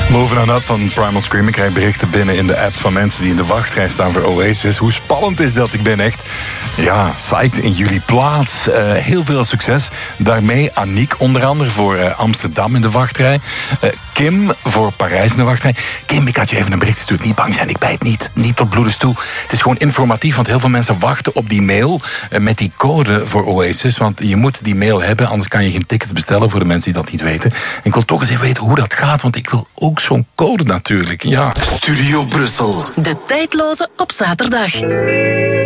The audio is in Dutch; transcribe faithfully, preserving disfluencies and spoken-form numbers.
Bovenaan dat van Primal Scream. Ik krijg berichten binnen in de app van mensen die in de wachtrij staan voor Oasis. Hoe spannend is dat? Ik ben echt, ja, psyched in jullie plaats. Uh, heel veel succes. Daarmee Aniek onder andere voor uh, Amsterdam in de wachtrij. Uh, Kim voor Parijs in de wachtrij. Kim, ik had je even een bericht gestuurd. Niet bang zijn, ik bijt niet. Niet tot bloedens toe. Het is gewoon informatief, want heel veel mensen wachten op die mail uh, met die code voor Oasis. Want je moet die mail hebben, anders kan je geen tickets bestellen voor de mensen die dat niet weten. En ik wil toch eens even weten hoe dat gaat, want ik wil ook zo'n code natuurlijk. Ja. Studio Brussel. De tijdloze op zaterdag.